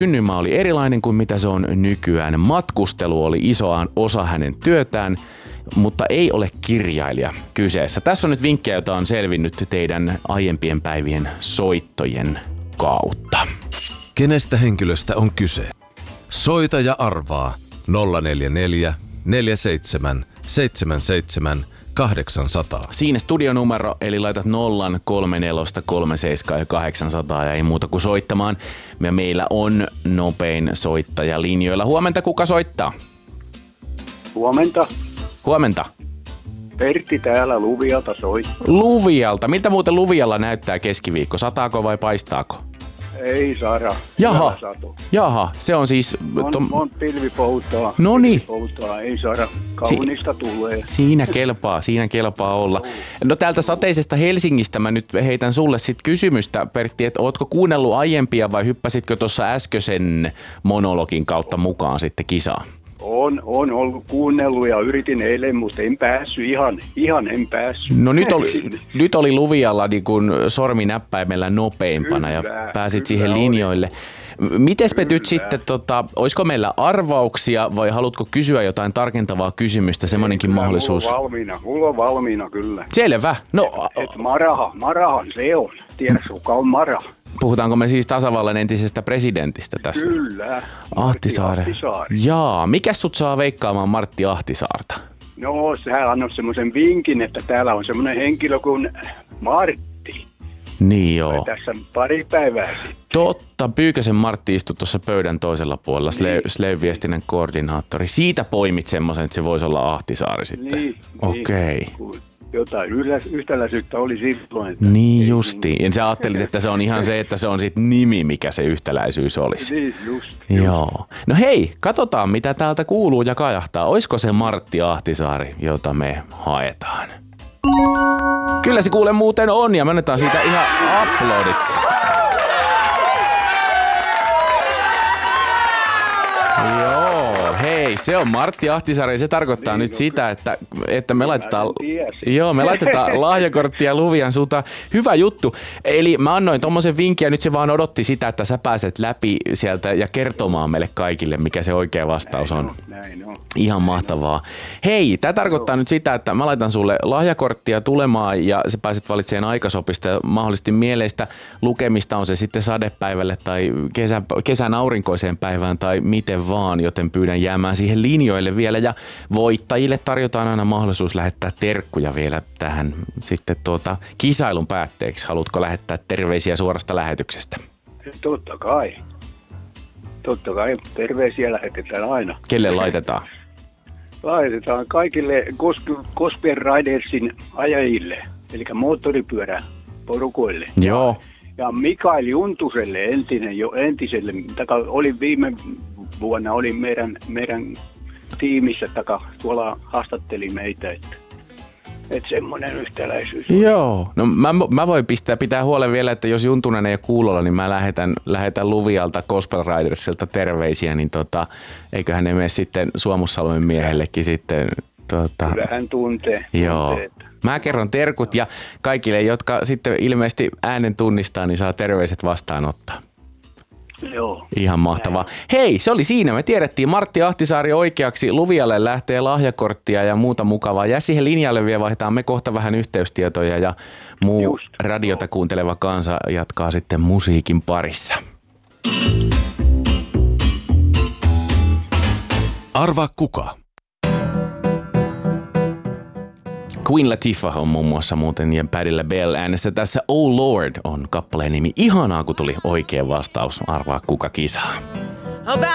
Synnyinmaa oli erilainen kuin mitä se on nykyään. Matkustelu oli iso osa hänen työtään, mutta ei ole kirjailija kyseessä. Tässä on nyt vinkkejä, joita on selvinnyt teidän aiempien päivien soittojen kautta. Kenestä henkilöstä on kyse? Soita ja arvaa 044 47 77 800. Siinä studionumero, eli laitat 03437 ja ei muuta kuin soittamaan. Ja meillä on nopein soittaja linjoilla. Huomenta, kuka soittaa? Huomenta. Huomenta. Pertti täällä Luvialta soittaa. Luvialta. Miltä muuten Luvialla näyttää keskiviikko? Sataako vai paistaako? Ei Sara. Jaha, se on siis... On pilvi poutaa. Noniin. Ei Sara. Kaunista tulee. Siinä kelpaa olla. No täältä sateisesta Helsingistä mä nyt heitän sulle sit kysymystä, Pertti, että ootko kuunnellut aiempia vai hyppäsitkö tuossa äskeisen monologin kautta mukaan sitten kisaan? On ollut kuunnellut ja yritin eilen, mutta en päässyt. Ihan en päässyt. No nyt oli Luvialla niin kun sorminäppäimellä nopeimpana ja pääsit siihen linjoille. Mites me nyt sitten, olisiko meillä arvauksia vai haluatko kysyä jotain tarkentavaa kysymystä, semmoinenkin mahdollisuus? Mulla on valmiina kyllä. Selvä. No, Marahan se on. Tiedätkö, kuka on Maraha? Puhutaanko me siis tasavallan entisestä presidentistä tästä? Kyllä. Ahtisaari. Jaa, mikä sut saa veikkaamaan Martti Ahtisaarta? No, sehän annoi semmoisen vinkin, että täällä on semmoinen henkilö kuin Martti. Niin joo. Tässä pari päivää sitten. Totta, Pyykösen Martti istui tuossa pöydän toisella puolella, Slave-viestinnän koordinaattori. Siitä poimit semmoisen, että se voisi olla Ahtisaari sitten. Niin. Okei. Jotain yhtäläisyyttä oli silloin. Niin justiin. Ja sä ajattelit, että se on ihan se, että se on sit nimi, mikä se yhtäläisyys olisi. Niin, just. Joo. No hei, katsotaan mitä täältä kuuluu ja kajahtaa. Oisko se Martti Ahtisaari, jota me haetaan? Kyllä se kuule muuten on ja me annetaan siitä ihan aplodit. Joo, hei, se on Martti Ahtisaari. Se tarkoittaa nyt sitä, että me laitetaan lahjakorttia Luvian suuntaan. Hyvä juttu. Eli mä annoin tommosen vinkin ja nyt se vaan odotti sitä, että sä pääset läpi sieltä ja kertomaan meille kaikille, mikä se oikea vastaus on. Näin on. Ihan mahtavaa. Hei, tää tarkoittaa nyt sitä, että mä laitan sulle lahjakorttia tulemaan ja sä pääset valitsemaan aikasopista ja mahdollisesti mieleistä lukemista, on se sitten sadepäivälle tai kesän aurinkoiseen päivään tai miten vaan, joten pyydän jäämään siihen linjoille vielä ja voittajille tarjotaan aina mahdollisuus lähettää terkkuja vielä tähän sitten kisailun päätteeksi. Haluatko lähettää terveisiä suorasta lähetyksestä? Totta kai. Terveisiä lähetetään aina. Kelle laitetaan? Laitetaan kaikille Gospel Ridersin ajajille, eli moottoripyöräporukoille. Joo. Ja Mikael Juntuselle, entiselle, oli viime vuonna oli meidän tiimissä, tuolla haastatteli meitä, että semmoinen yhtäläisyys. Joo, no mä voin pitää huolen vielä, että jos Juntunen ei ole kuulolla, niin mä lähetän Luvialta Gospel Ridersilta terveisiä, niin eiköhän ne mene sitten Suomussalmen miehellekin sitten. Kyllä hän tuntee. Joo. Mä kerron terkut ja kaikille, jotka sitten ilmeisesti äänen tunnistaa, niin saa terveiset vastaanottaa. Joo. Ihan mahtavaa. Hei, se oli siinä. Me tiedettiin Martti Ahtisaari oikeaksi. Luvialle lähtee lahjakorttia ja muuta mukavaa. Ja siihen linjalle vielä vaihdetaan me kohta vähän yhteystietoja ja muu radiota kuunteleva kansa jatkaa sitten musiikin parissa. Arvaa kuka? Queen Latifah on muun muassa muuten ja Patti LaBelle äänestä tässä Oh Lord on kappaleen nimi. Ihanaa, kun tuli oikea vastaus. Arvaa kuka kisaa.